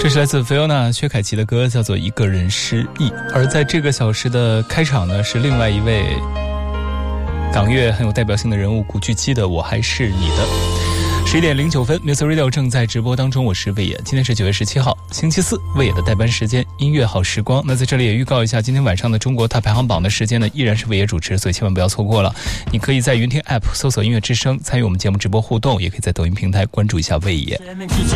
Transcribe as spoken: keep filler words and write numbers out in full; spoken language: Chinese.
这是来自菲欧娜薛凯琪的歌，叫做《一个人失忆》。而在这个小时的开场呢，是另外一位港乐很有代表性的人物古巨基的《我还是你的》。十一点零九分 Music Radio 正在直播当中，我是魏野。今天是九月十七号星期四，魏野的代班时间音乐好时光。那在这里也预告一下，今天晚上的中国大排行榜的时间呢，依然是魏野主持，所以千万不要错过了。你可以在云听 App 搜索音乐之声参与我们节目直播互动，也可以在抖音平台关注一下魏野。